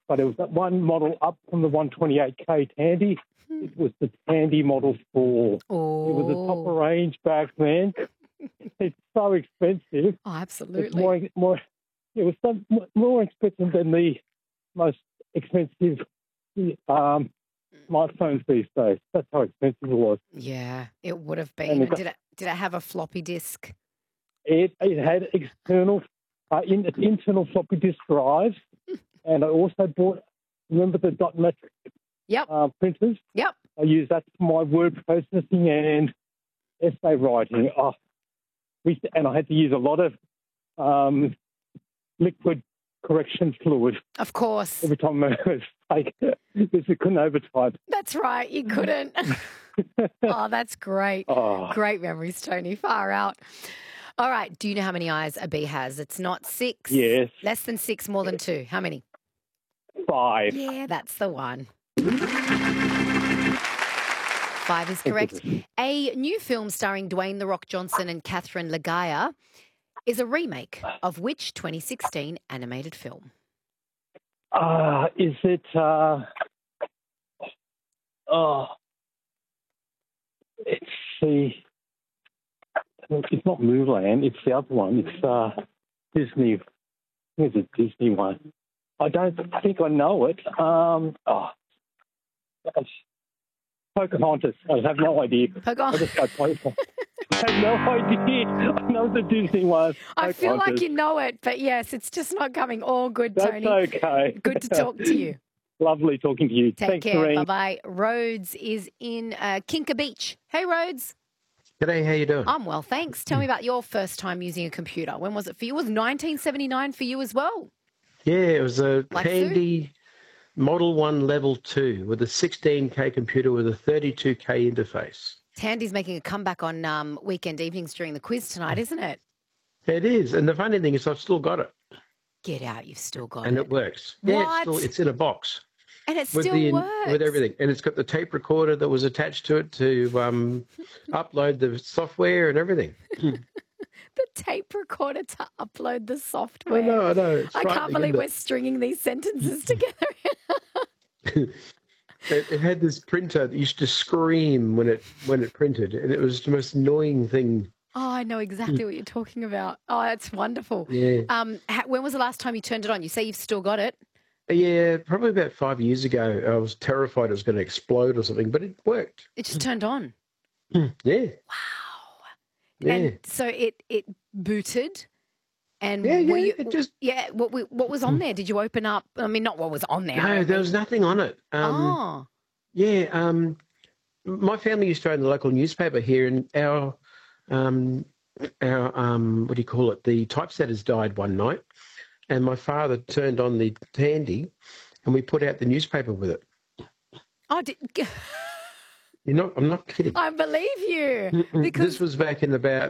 but it was that one model up from the 128K Tandy. It was the Tandy Model 4. Oh. It was a top of range back then. It's so expensive. Oh, It's absolutely. it was so more expensive than the most expensive smartphones these days. That's how expensive it was. Yeah, it would have And been. And did it have a floppy disk? it had internal floppy disk drives, and I also bought. Remember the dot matrix Yep. printers? Yep. I use that for my word processing and essay writing. And I had to use a lot of liquid correction fluid Of course. every time I was like, because we couldn't overtype. That's right. You couldn't. Oh, that's great. Oh, Great memories, Tony. Far out. All right. Do you know how many eyes a bee has? It's not 6. yes, Less than 6, more than 2. How many? 5. Yeah, that's the one. 5 is correct. A new film starring Dwayne "The Rock" Johnson and Catherine Legaya is a remake of which 2016 animated film? Is it? It's the. It's not Mulan. It's the other one. It's Disney. I think it's a Disney one. I don't think I know it. Pocahontas. I have no idea. I just go Pocahontas. I have no idea. I know the Disney one. I feel like Pocahontas. you know it, but yes, it's just not coming. All good, That's Tony. okay. Good to talk to you. Lovely talking to you. Take Thanks, care. Doreen. Bye-bye. Rhodes is in Kinka Beach. Hey, Rhodes. G'day, how you doing? I'm well, thanks. Tell me about your first time using a computer. When was it for you? It was 1979 for you as well. Yeah, it was a Like Tandy Model 1 Level 2 with a 16K computer with a 32K interface. Tandy's making a comeback on weekend evenings during the quiz tonight, isn't it? It is, and the funny thing is I've still got it. Get out, you've still got And it. it works. Yeah, What? it's in a box. And it With still works. with everything. And it's got the tape recorder that was attached to it to upload the software and everything. The tape recorder to upload the software. I know. It's I can't frightening, believe isn't we're stringing these sentences together. It had this printer that used to scream when it printed, and it was the most annoying thing. Oh, I know exactly what you're talking about. Oh, that's wonderful. Yeah. When was the last time you turned it on? You say you've still got it. Yeah, probably about 5 years ago. I was terrified it was going to explode or something, but it worked. It just turned on. Yeah. Wow. Yeah. And so it booted. And Yeah, were you, it just... what was on there? Did you open up? I mean, not what was on there. No, there was nothing on it. Yeah, my family used to own the local newspaper here, and our what do you call it? The typesetters died one night, and my father turned on the Tandy, and we put out the newspaper with it. Oh, I'm not kidding. I believe you. Because This was back in about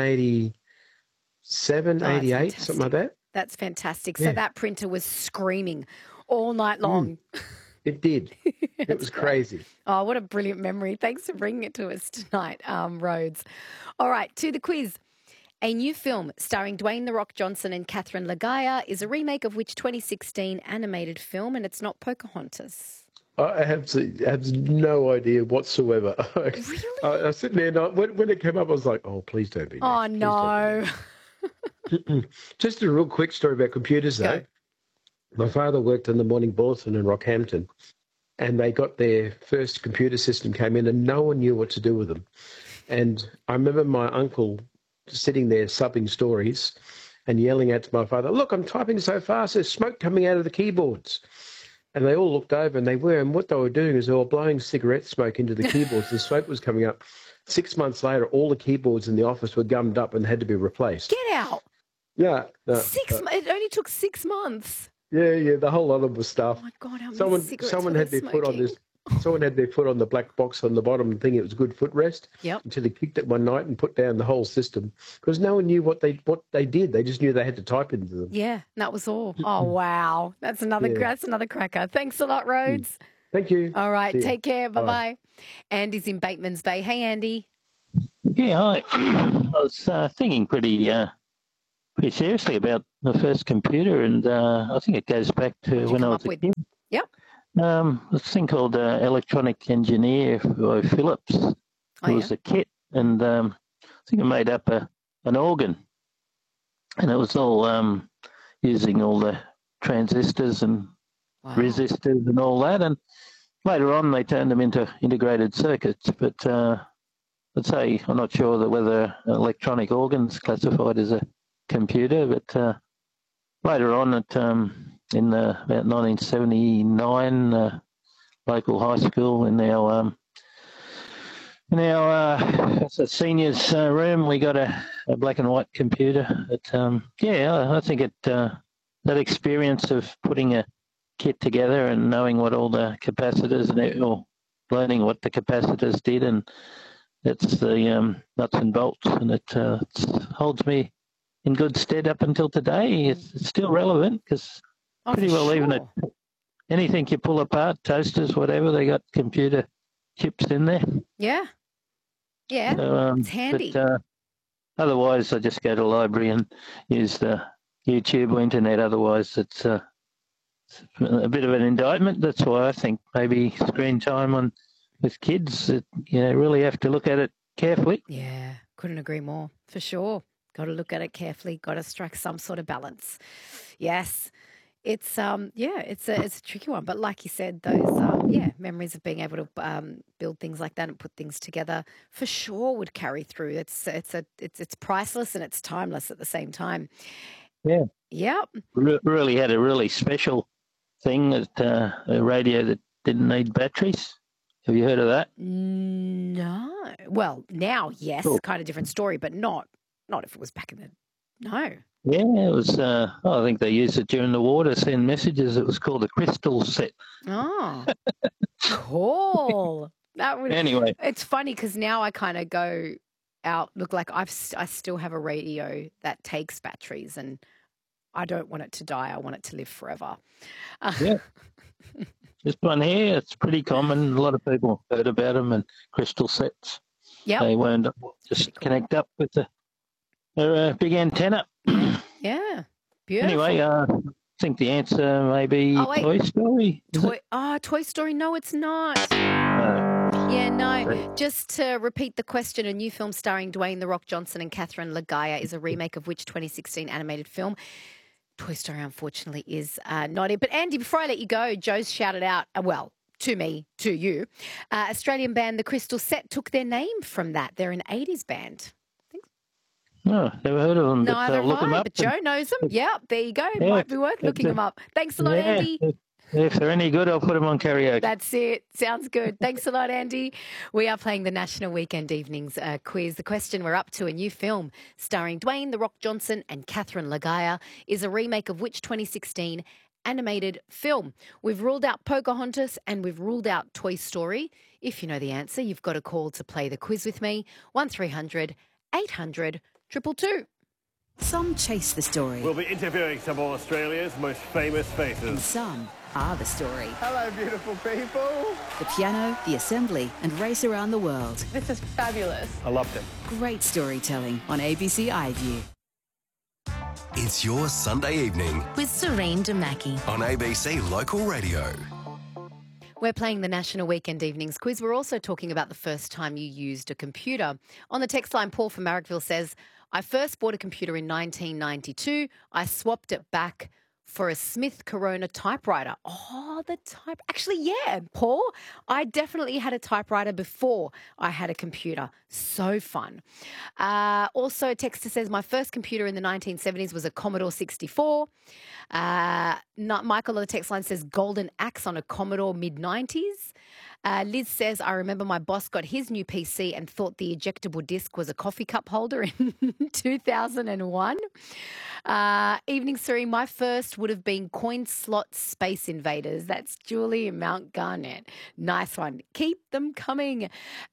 1987, 88, something like that. That's fantastic. Yeah. So that printer was screaming all night long. It did. It was crazy. Oh, what a brilliant memory. Thanks for bringing it to us tonight, Rhodes. All right, to the quiz. A new film starring Dwayne "The Rock" Johnson and Catherine Legaya is a remake of which 2016 animated film, and it's not Pocahontas. I have no idea whatsoever. Really? I was sitting there, and when it came up, I was like, oh, please don't be. Oh, next. Please no. don't be next. Just a real quick story about computers, though. Go. My father worked in the Morning Bulletin in Rockhampton, and they got their first computer system came in, and no one knew what to do with them. And I remember my uncle sitting there subbing stories and yelling out to my father, look, I'm typing so fast, there's smoke coming out of the keyboards. And they all looked over, and what they were doing is they were blowing cigarette smoke into the keyboards. The smoke was coming up. 6 months later, all the keyboards in the office were gummed up and had to be replaced. Get out. Yeah. It only took 6 months. Yeah, the whole lot of the stuff. Oh, my God, how many cigarettes Someone were had they their foot on smoking? this. Someone had their foot on the black box on the bottom thing. It was a good footrest. Yep. Until they kicked it one night and put down the whole system because no one knew what they did. They just knew they had to type into them. Yeah, that was all. Oh, wow. That's another cracker. Thanks a lot, Rhodes. Thank you. All right, See ya. take care. Bye-bye. Andy's in Bateman's Bay. Hey, Andy. Yeah, I was thinking pretty seriously about the first computer, and I think it goes back to What'd you when I come was up a with? kid. Yep. This thing called Electronic Engineer by Philips. It was a kit, and I think it made up an organ, and it was all using all the transistors and resistors and all that. And later on, they turned them into integrated circuits. But I'd say I'm not sure that whether electronic organ's classified as a computer. But later on, in about 1979, local high school in our seniors' room, we got a black and white computer. But I think that experience of putting a kit together and knowing what all the capacitors or learning what the capacitors did, and that's the nuts and bolts, and it holds me in good stead up until today. It's still relevant because even anything you pull apart, toasters, whatever, they got computer chips in there. Yeah. Yeah, so, it's handy. But otherwise, I just go to the library and use the YouTube or internet. Otherwise, it's a bit of an indictment. That's why I think maybe screen time with kids, really have to look at it carefully. Yeah, couldn't agree more, for sure. Got to look at it carefully, got to strike some sort of balance. Yes. It's it's a tricky one, but like you said, those memories of being able to build things like that and put things together for sure would carry through. It's priceless and it's timeless at the same time. Yeah. Yep. Really had a really special thing that a radio that didn't need batteries. Have you heard of that? No. Well, now yes, kind of different story, but not if it was back in the no. Yeah, it was, I think they used it during the war to send messages. It was called a crystal set. Oh, cool. Anyway. It's funny because now I kind of go out, look like I still have a radio that takes batteries and I don't want it to die. I want it to live forever. Yeah. This one here, it's pretty common. A lot of people heard about them and crystal sets. Yeah. They wound up connect up with the big antenna. Yeah, beautiful. Anyway, I think the answer may be Toy Story. Toy Story. No, it's not. Yeah, no. Just to repeat the question, a new film starring Dwayne "The Rock" Johnson and Catherine Lagaya is a remake of which 2016 animated film? Toy Story, unfortunately, is not it. But Andy, before I let you go, Joe's shouted out, to me, to you, Australian band The Crystal Set took their name from that. They're an 80s band. No, never heard of them. Neither look them up. But Joe knows them. Yeah, there you go. It might be worth looking them up. Thanks a lot, Andy. If they're any good, I'll put them on karaoke. That's it. Sounds good. Thanks a lot, Andy. We are playing the National Weekend Evenings quiz. The question we're up to, a new film starring Dwayne "The Rock" Johnson and Catherine Lagaya, is a remake of which 2016 animated film? We've ruled out Pocahontas and we've ruled out Toy Story. If you know the answer, you've got a call to play the quiz with me. 1300 800 222. Some chase the story. We'll be interviewing some of Australia's most famous faces. And some are the story. Hello, beautiful people. The piano, the assembly, and race around the world. This is fabulous. I loved it. Great storytelling on ABC iView. It's your Sunday evening with Serene Damaki on ABC Local Radio. We're playing the National Weekend Evenings quiz. We're also talking about the first time you used a computer. On the text line, Paul from Marrickville says, I first bought a computer in 1992. I swapped it back for a Smith Corona typewriter. Oh, the type. Actually, yeah, Paul, I definitely had a typewriter before I had a computer. So fun. Also, Texter says, my first computer in the 1970s was a Commodore 64. Michael on the text line says, Golden Axe on a Commodore mid-90s. Liz says, I remember my boss got his new PC and thought the ejectable disc was a coffee cup holder in 2001. Evening, Siri, my first would have been Coin Slot Space Invaders. That's Julie in Mount Garnet. Nice one. Keep them coming.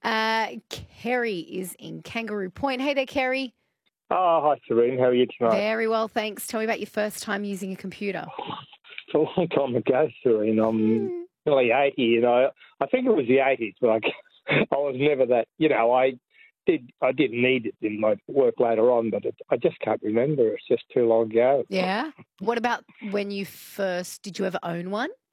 Kerry is in Kangaroo Point. Hey there, Kerry. Oh, hi, Serene. How are you tonight? Very well, thanks. Tell me about your first time using a computer. It's a long time ago, Serene. I'm nearly 80, I think it was the 80s, but I was never that, I did need it in my work later on, but I just can't remember. It's just too long ago. Yeah? What about when you first, did you ever own one?